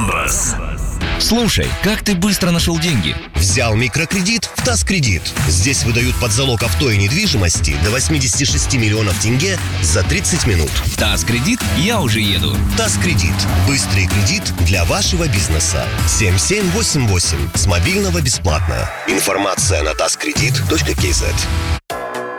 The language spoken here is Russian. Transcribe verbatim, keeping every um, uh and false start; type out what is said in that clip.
Донбасс. Слушай, как ты быстро нашел деньги? Взял микрокредит в ТАСКредит. Здесь выдают под залог авто и недвижимости до восемьдесят шесть миллионов тенге за тридцать минут. ТАСКредит, я уже еду. ТАСКредит. Быстрый кредит для вашего бизнеса. семь семь восемь восемь. С мобильного бесплатно. Информация на таскредит точка кей зет.